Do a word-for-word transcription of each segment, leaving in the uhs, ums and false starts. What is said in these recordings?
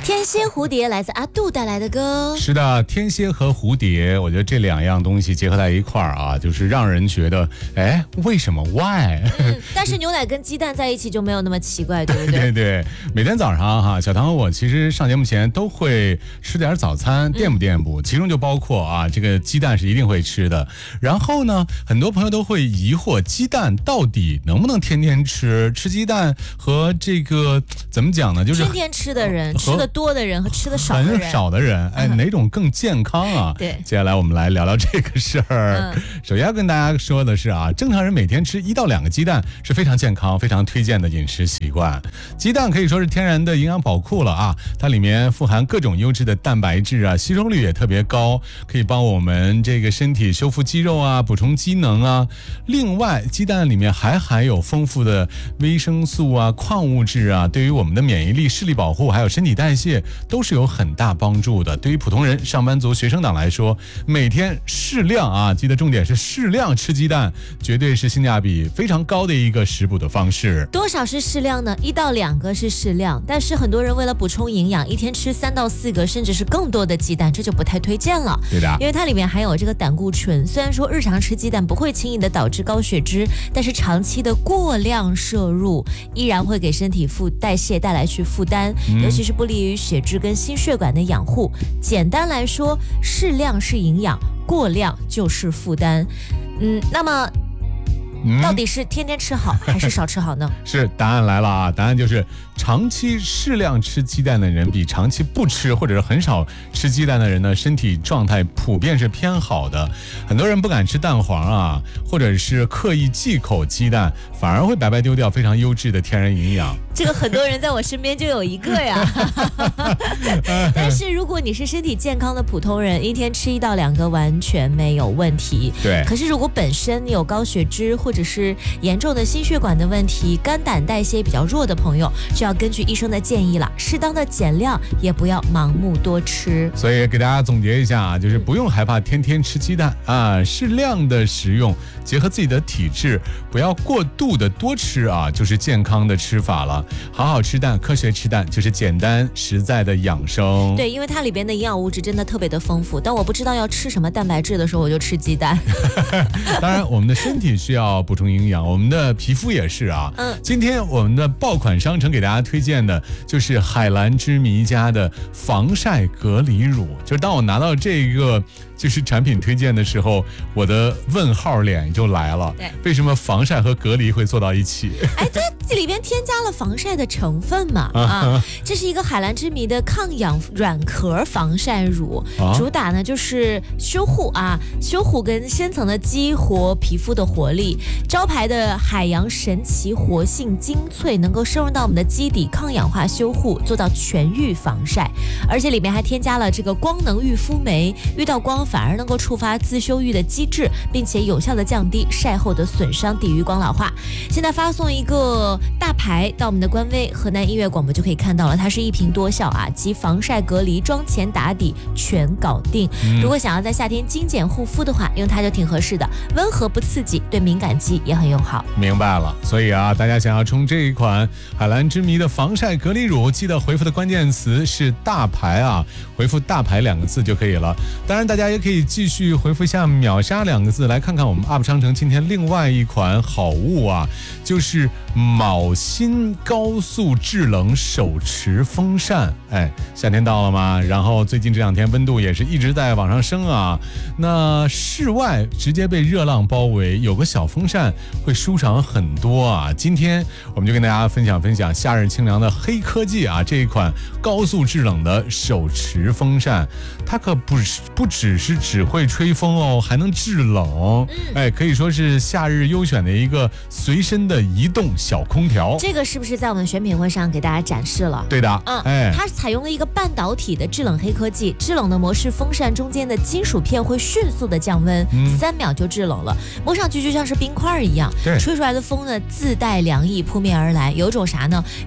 天蝎蝴蝶来自阿杜带来的歌。 是的，天蝎和蝴蝶，我觉得这两样东西结合在一块儿啊，就是让人觉得，哎，为什么 ？Why？ 嗯，但是牛奶跟鸡蛋在一起就没有那么奇怪，对不对？ 对对，每天早上哈，小唐和我其实上节目前都会吃点早餐，垫补垫补，其中就包括啊，这个鸡蛋是一定会吃的。然后呢，很多朋友都会疑惑，鸡蛋到底能不能天天吃？吃鸡蛋和这个怎么讲呢？就是天天吃的人，吃的多的人和吃的少的人， 很少的人，哎，哪种更健康啊？ 对， 接下来我们来聊聊这个事儿。嗯、首先要跟大家说的是啊，正常人每天吃一到两个鸡蛋是非常健康、非常推荐的饮食习惯。鸡蛋可以说是天然的营养宝库了啊，它里面富含各种优质的蛋白质啊，吸收率也特别高，可以帮我们这个身体修复肌肉啊，补充机能啊。另外，鸡蛋里面还含有丰富的维生素啊、矿物质啊，对于我们的免疫力、视力保护还有身体代谢都是有很大帮助的。对于普通人、上班族、学生党来说，每天适量啊，记得重点是适量吃鸡蛋，绝对是性价比非常高的一个食补的方式。 多少是适量呢？一到两个是适量，但是很多人为了补充营养，一天吃三到四个，甚至是更多的鸡蛋，这就不太推荐了。 对的， 因为它里面含有这个胆固醇。虽然说日常吃鸡蛋不会轻易的导致高血脂，但是长期的过量摄入依然会给身体负代谢带来去负担，嗯、尤其是不利于血脂跟心血管的养护。简单来说，适量是营养，过量就是负担。嗯，那么。嗯、到底是天天吃好还是少吃好呢？ 是，答案来了啊！答案就是长期适量吃鸡蛋的人比长期不吃或者是很少吃鸡蛋的人呢，身体状态普遍是偏好的。很多人不敢吃蛋黄啊，或者是刻意忌口鸡蛋，反而会白白丢掉非常优质的天然营养。 这个很多人在我身边就有一个呀。但是如果你是身体健康的普通人，一天吃一到两个完全没有问题。 对。 可是如果本身你有高血脂或者是严重的心血管的问题，肝胆代谢比较弱的朋友，就要根据医生的建议了，适当的减量，也不要盲目多吃。 所以给大家总结一下啊，就是不用害怕天天吃鸡蛋啊，适量的食用，结合自己的体质，不要过度的多吃啊，就是健康的吃法了。好好吃蛋，科学吃蛋，就是简单实在的养生。 对，因为它里边的营养物质真的特别的丰富。当我不知道要吃什么蛋白质的时候，我就吃鸡蛋。 当然，我们的身体需要补充营养，我们的皮肤也是啊。嗯，今天我们的爆款商城给大家推荐的就是海蓝之谜家的防晒隔离乳。就是当我拿到这个就是产品推荐的时候，我的问号脸就来了。 对， 为什么防晒和隔离会做到一起？ 哎，对，这里边添加了防晒的成分嘛啊，这是一个海蓝之谜的抗氧软壳防晒乳，啊、主打呢就是修护啊，修护跟深层的激活皮肤的活力。招牌的海洋神奇活性精粹能够深入到我们的基底，抗氧化修护，做到全域防晒。而且里面还添加了这个光能御肤酶，遇到光反而能够触发自修愈的机制，并且有效的降低晒后的损伤，抵御光老化。现在发送一个大牌到我们的官微河南音乐广播就可以看到了，它是一瓶多效啊，集防晒隔离、妆前打底全搞定。嗯、如果想要在夏天精简护肤的话，用它就挺合适的，温和不刺激，对敏感肌也很友好。 明白了，所以啊，大家想要冲这一款海蓝之谜的防晒隔离乳，记得回复的关键词是大牌啊，回复大牌两个字就可以了。当然，大家也可以继续回复一下秒杀两个字，来看看我们 U P 商城今天另外一款好物啊，就是铆芯高速制冷手持风扇。哎，夏天到了吗？然后最近这两天温度也是一直在往上升啊，那室外直接被热浪包围，有个小风扇会舒爽很多啊。今天我们就跟大家分享分享夏日清凉的黑科技啊，这一款高速制冷的手持风扇，它可不是不只是只会吹风哦，还能制冷。哎，可以说是夏日优选的一个随身的移动小空调。 这个是不是在我们选品会上给大家展示了？ 对的， 嗯，哎，它采用了一个半导体的制冷黑科技，制冷的模式，风扇中间的金属片会迅速的降温，嗯、三秒就制冷了，摸上去就像是冰块一样。 对， 吹出来的风呢，自带凉意扑面而来，有种啥呢？有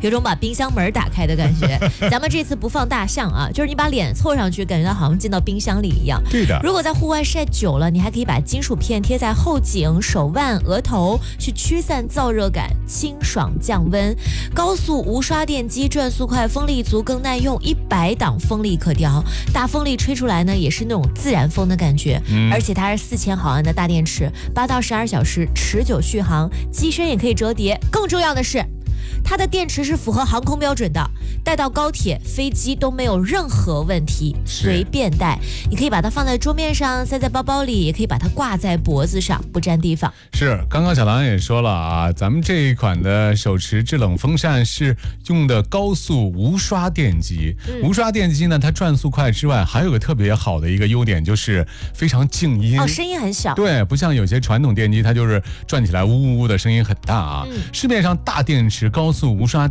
有种把冰箱门打开的感觉。咱们这次不放大象啊，就是你把脸凑上去，感觉到好像进到冰箱里一样。 对的。 如果在户外晒久了，你还可以把金属片贴在后颈、手腕、额头，去驱散燥热感，清爽降温。高速无刷电机，转速快，风力足，更耐用，一百档风力可调，大风力吹出来呢，也是那种自然风的感觉。嗯、而且它是四千毫安的大电池，八到十二小时持久续航，机身也可以折叠。更重要的是，它的电池是符合航空标准的，带到高铁、飞机都没有任何问题，随便带。你可以把它放在桌面上，塞在包包里，也可以把它挂在脖子上，不占地方。 是，刚刚小狼也说了啊，咱们这一款的手持制冷风扇是用的高速无刷电机。嗯、无刷电机呢，它转速快之外，还有个特别好的一个优点，就是非常静音。 哦，声音很小。 对，不像有些传统电机，它就是转起来呜呜呜的声音很大啊。嗯、市面上大电池高速无刷